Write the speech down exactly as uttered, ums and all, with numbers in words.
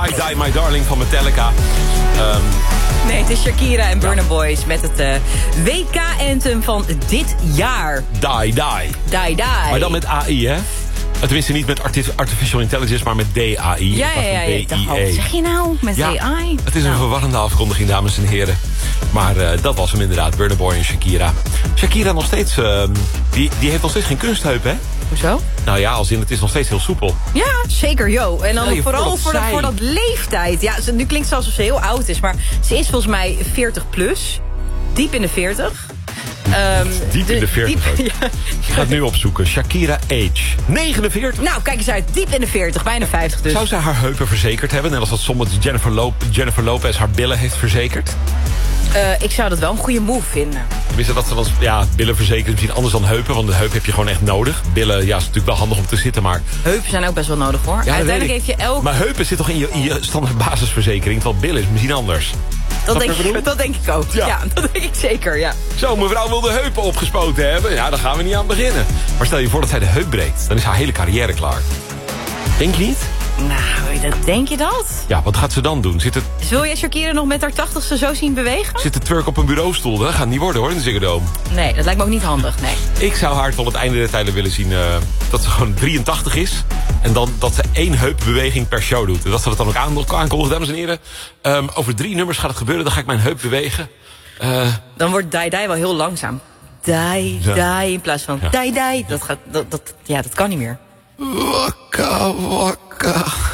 Die, Die, My Darling van Metallica. Um, nee, het is Shakira en Burna Boy met het uh, W K-anthem van dit jaar. Die, Die. Die, Die. Maar dan met A I, hè? Tenminste niet met Artificial Intelligence, maar met D A I. Ja, ja, ja. ja. D I E. Wat zeg je nou? Met ja, A I? Het is een nou. verwarrende afkondiging, dames en heren. Maar uh, dat was hem inderdaad, Burna Boy en Shakira. Shakira nog steeds, uh, die, die heeft nog steeds geen kunstheup, hè? Hoezo? Nou ja, als in het is nog steeds heel soepel. Ja, zeker, yo. En dan ja, vooral voor dat, voor dat leeftijd. Ja, ze, nu klinkt het alsof ze heel oud is, maar ze is volgens mij veertig plus. Diep in de veertig. Um, diep de, in de veertig. Diep, ja. Ik ga het nu opzoeken. Shakira age. negenenveertig. Nou, kijk eens uit. Diep in de veertig. Bijna vijftig dus. Zou zij haar heupen verzekerd hebben? Net als dat sommige Jennifer, Lop- Jennifer Lopez haar billen heeft verzekerd? Uh, ik zou dat wel een goede move vinden. Tenminste, dat ze dan, ja, billen verzekeren misschien anders dan heupen. Want de heup heb je gewoon echt nodig. Billen, ja, is natuurlijk wel handig om te zitten, maar... Heupen zijn ook best wel nodig, hoor. Ja, uiteindelijk heeft je elk... Maar heupen zit toch in je, in je standaard basisverzekering? Terwijl billen is misschien anders. Dat denk, ik, dat denk ik ook. Ja. ja, dat denk ik zeker, ja. Zo, mevrouw wil de heupen opgespoten hebben. Ja, daar gaan we niet aan beginnen. Maar stel je voor dat zij de heup breekt. Dan is haar hele carrière klaar. Denk je niet? Nou, dat, denk je dat? Ja, wat gaat ze dan doen? Zit het... Wil je Shakira nog met haar tachtigste zo zien bewegen? Zit de twerk op een bureaustoel? Dat gaat niet worden, hoor, in de Ziggo Dome. Nee, dat lijkt me ook niet handig, nee. Ik zou haar tot het einde der tijden willen zien uh, dat ze gewoon drieëntachtig is. En dan dat ze één heupbeweging per show doet. En dat ze dat dan ook aan, aankondigt, dames en heren. Um, over drie nummers gaat het gebeuren. Dan ga ik mijn heup bewegen. Uh, dan wordt Die Die wel heel langzaam. Die, ja. Die, in plaats van ja. Die, Die. Dat, gaat, dat, dat, ja, dat kan niet meer. Wakka, wakka.